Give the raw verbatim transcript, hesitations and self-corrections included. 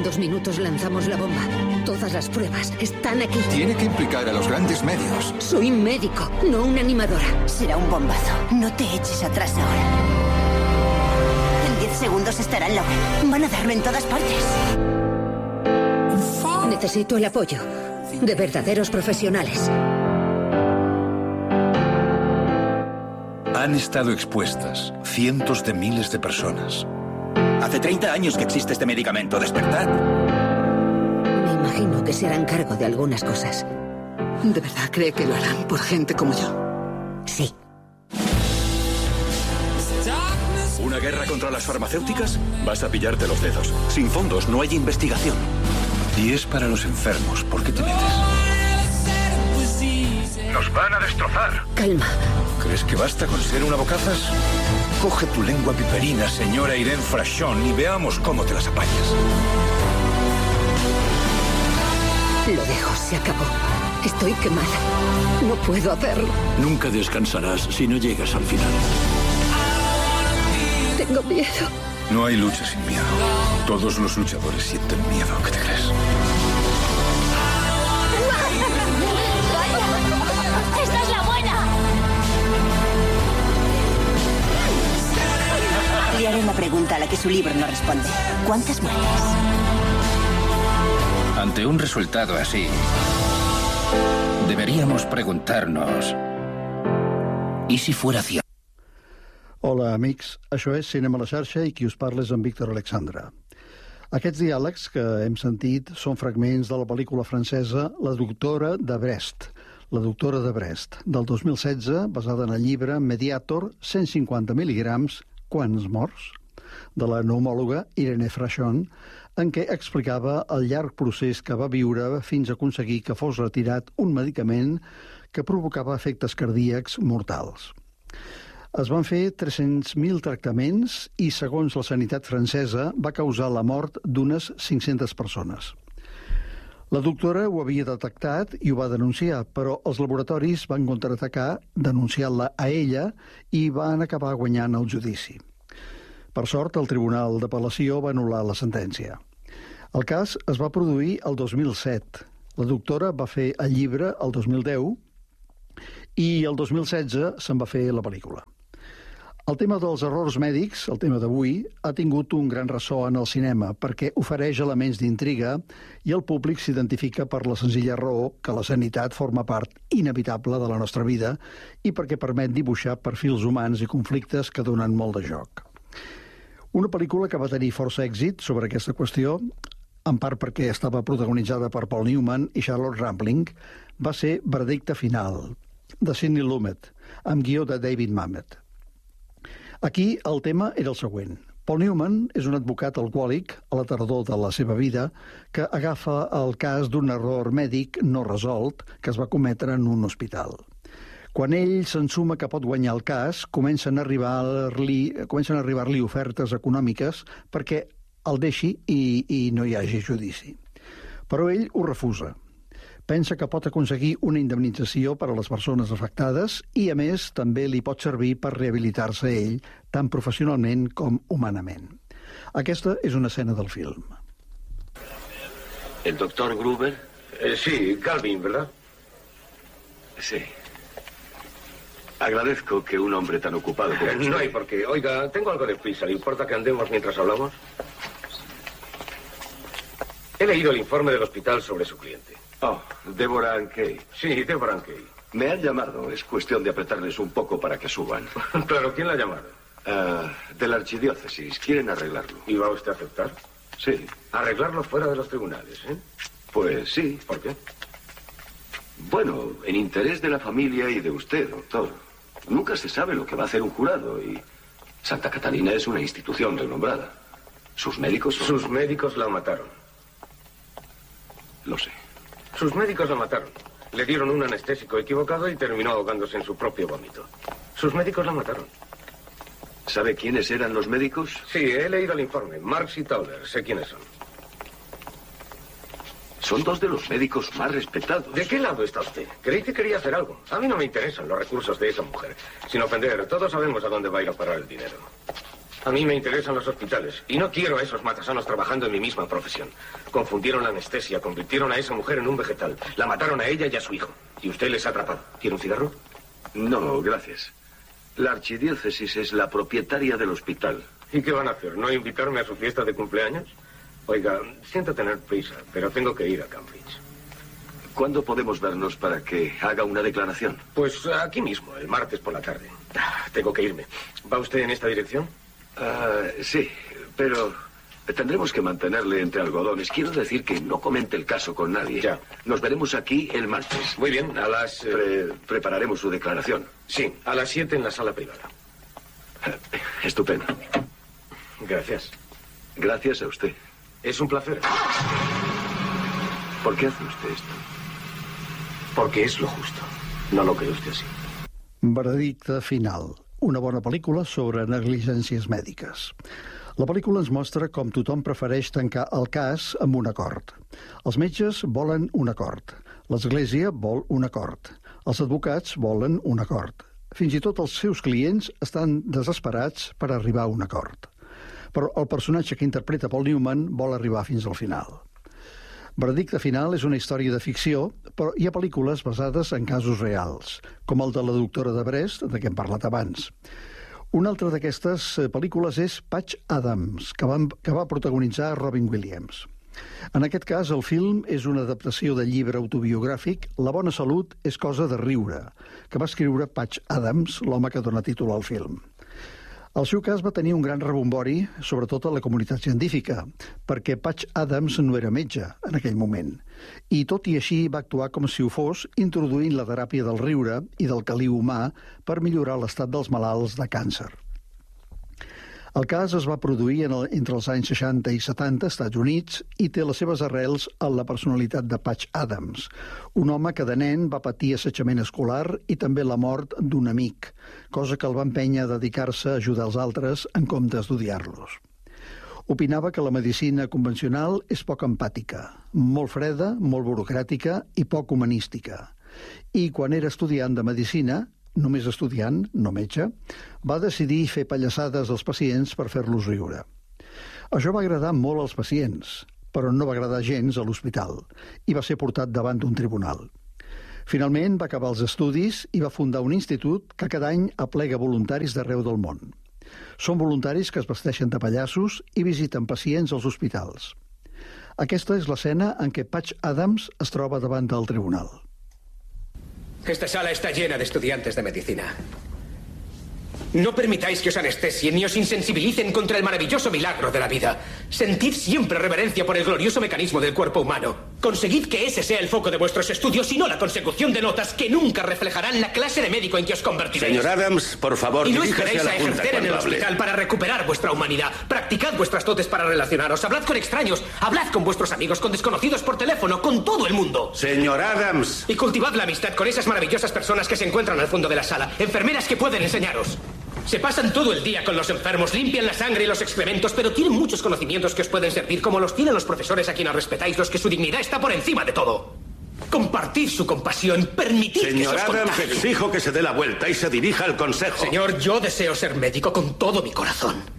dos minutos lanzamos la bomba. Todas las pruebas están aquí. Tiene que implicar a los grandes medios. Soy médico, no una animadora. Será un bombazo. No te eches atrás ahora. En diez segundos estará en la web. Van a darlo en todas partes. Necesito el apoyo de verdaderos profesionales. Han estado expuestas cientos de miles de personas. Hace treinta años que existe este medicamento. Despertad. Me imagino que se harán cargo de algunas cosas. ¿De verdad cree que lo harán por gente como yo? Sí. ¿Una guerra contra las farmacéuticas? Vas a pillarte los dedos. Sin fondos no hay investigación. Y es para los enfermos. ¿Por qué te metes? Nos van a destrozar. Calma. ¿Crees que basta con ser una bocazas? Coge tu lengua piperina, señora Irene Frachon, y veamos cómo te las apañas. Lo dejo, se acabó. Estoy quemada. No puedo hacerlo. Nunca descansarás si no llegas al final. Tengo miedo. No hay lucha sin miedo. Todos los luchadores sienten miedo. ¿Qué te crees? ¡Esta es la buena! Le haré una pregunta a la que su libro no responde. ¿Cuántas muertes? Ante un resultado así, deberíamos preguntarnos: ¿y si fuera cierto? Hola, amics. Això és Cinema a la xarxa i qui us parla és en Víctor Alexandra. Aquests diàlegs que hem sentit són fragments de la pel·lícula francesa La doctora de Brest, La doctora de Brest, del dos mil setze, basada en el llibre Mediator, cent cinquanta mil·ligrams, quants morts?, de la pneumòloga Irene Frachon, en què explicava el llarg procés que va viure fins a aconseguir que fos retirat un medicament que provocava efectes cardíacs mortals. Es van fer tres-cents mil tractaments i, segons la sanitat francesa, va causar la mort d'unes cinc-centes persones. La doctora ho havia detectat i ho va denunciar, però els laboratoris van contraatacar denunciant-la a ella i van acabar guanyant el judici. Per sort, el Tribunal d'Apel·lació va anul·lar la sentència. El cas es va produir el dos mil set. La doctora va fer el llibre el dos mil deu i el dos mil setze se'n va fer la pel·lícula. El tema dels errors mèdics, el tema d'avui, ha tingut un gran ressò en el cinema perquè ofereix elements d'intriga i el públic s'identifica per la senzilla raó que la sanitat forma part inevitable de la nostra vida i perquè permet dibuixar perfils humans i conflictes que donen molt de joc. Una pel·lícula que va tenir força èxit sobre aquesta qüestió, en part perquè estava protagonitzada per Paul Newman i Charlotte Rampling, va ser Verdicte final, de Sidney Lumet, amb guió de David Mamet. Aquí el tema era el següent. Paul Newman és un advocat alcohòlic a la tardor de la seva vida que agafa el cas d'un error mèdic no resolt que es va cometre en un hospital. Quan ell s'ensuma que pot guanyar el cas, comencen a arribar-li comencen a arribar-li ofertes econòmiques perquè el deixi i, i no hi hagi judici. Però ell ho refusa. Pensa que pot aconseguir una indemnització per a les persones afectades i, a més, també li pot servir per rehabilitar-se ell, tant professionalment com humanament. Aquesta és una escena del film. ¿El doctor Gruber? Eh, sí, Calvin, ¿verdad? Sí. Agradezco que un hombre tan ocupado como usted... No hay por qué. Oiga, tengo algo de prisa. ¿Le importa que andemos mientras hablamos? He leído el informe del hospital sobre su cliente. Oh, Deborah Ankey. Sí, Deborah Ankey. Me han llamado. Es cuestión de apretarles un poco para que suban. Claro, ¿quién la ha llamado? Uh, de la archidiócesis. Quieren arreglarlo. ¿Y va usted a aceptar? Sí. Arreglarlo fuera de los tribunales, ¿eh? Pues sí. ¿Por qué? Bueno, en interés de la familia y de usted, doctor. Nunca se sabe lo que va a hacer un jurado y... Santa Catalina es una institución renombrada. Sus médicos son... Sus médicos la mataron. Lo sé. Sus médicos la mataron. Le dieron un anestésico equivocado y terminó ahogándose en su propio vómito. Sus médicos la mataron. ¿Sabe quiénes eran los médicos? Sí, he leído el informe. Marx y Tauler. Sé quiénes son. Son dos de los médicos más respetados. ¿De qué lado está usted? Creí que quería hacer algo. A mí no me interesan los recursos de esa mujer. Sin ofender, todos sabemos a dónde va a ir a parar el dinero. A mí me interesan los hospitales y no quiero a esos matasanos trabajando en mi misma profesión. Confundieron la anestesia, convirtieron a esa mujer en un vegetal. La mataron a ella y a su hijo. Y usted les ha atrapado. ¿Quiere un cigarro? No, gracias. La archidiócesis es la propietaria del hospital. ¿Y qué van a hacer? ¿No invitarme a su fiesta de cumpleaños? Oiga, siento tener prisa, pero tengo que ir a Cambridge. ¿Cuándo podemos vernos para que haga una declaración? Pues aquí mismo, el martes por la tarde. Tengo que irme. ¿Va usted en esta dirección? Uh, sí, pero tendremos que mantenerle entre algodones. Quiero decir que no comente el caso con nadie. Ya. Nos veremos aquí el martes. Muy bien, a las... Eh... Pre prepararemos su declaración. Sí, a las siete en la sala privada. Uh, estupendo. Gracias. Gracias a usted. Es un placer. ¿Por qué hace usted esto? Porque es lo justo. No lo cree usted así. Veredicte final. Una bona pel·lícula sobre negligències mèdiques. La pel·lícula ens mostra com tothom prefereix tancar el cas amb un acord. Els metges volen un acord. L'Església vol un acord. Els advocats volen un acord. Fins i tot els seus clients estan desesperats per arribar a un acord. Però el personatge que interpreta Paul Newman vol arribar fins al final. Veredicte final és una història de ficció, però hi ha pel·lícules basades en casos reals, com el de la doctora de Brest, de què hem parlat abans. Una altra d'aquestes pel·lícules és Patch Adams, que, van, que va protagonitzar Robin Williams. En aquest cas, el film és una adaptació del llibre autobiogràfic La bona salut és cosa de riure, que va escriure Patch Adams, l'home que dona títol al film. El seu cas va tenir un gran rebombori, sobretot a la comunitat científica, perquè Patch Adams no era metge en aquell moment, i tot i així va actuar com si ho fos, introduint la teràpia del riure i del caliu humà per millorar l'estat dels malalts de càncer. El cas es va produir en el, entre els anys seixanta i setanta als Estats Units i té les seves arrels en la personalitat de Patch Adams, un home que de nen va patir assetjament escolar i també la mort d'un amic, cosa que el va empènyer a dedicar-se a ajudar els altres en comptes d'odiar-los. Opinava que la medicina convencional és poc empàtica, molt freda, molt burocràtica i poc humanística. I quan era estudiant de medicina, només estudiant, no metge, va decidir fer pallassades als pacients per fer-los riure. Això va agradar molt als pacients, però no va agradar gens a l'hospital, i va ser portat davant d'un tribunal. Finalment va acabar els estudis i va fundar un institut que cada any aplega voluntaris d'arreu del món. Són voluntaris que es vesteixen de pallassos i visiten pacients als hospitals. Aquesta és l'escena en què Patch Adams es troba davant del tribunal. Esta sala está llena de estudiantes de medicina. No permitáis que os anestesien ni os insensibilicen contra el maravilloso milagro de la vida. Sentid siempre reverencia por el glorioso mecanismo del cuerpo humano. Conseguid que ese sea el foco de vuestros estudios y no la consecución de notas que nunca reflejarán la clase de médico en que os convertiréis. Señor Adams, por favor, y no diríjase esperéis a la a Junta ejercer en el cuando hable. hospital para recuperar vuestra humanidad. Practicad vuestras dotes para relacionaros. Hablad con extraños. Hablad con vuestros amigos, con desconocidos por teléfono, con todo el mundo. Señor Adams. Y cultivad la amistad con esas maravillosas personas que se encuentran al fondo de la sala. Enfermeras que pueden enseñaros. Se pasan todo el día con los enfermos, limpian la sangre y los excrementos, pero tienen muchos conocimientos que os pueden servir, como los tienen los profesores a quienes respetáis, los que su dignidad está por encima de todo. Compartid su compasión, permitid Señor que se os Adams, contagie. exijo que se dé la vuelta y se dirija al consejo. Señor, yo deseo ser médico con todo mi corazón.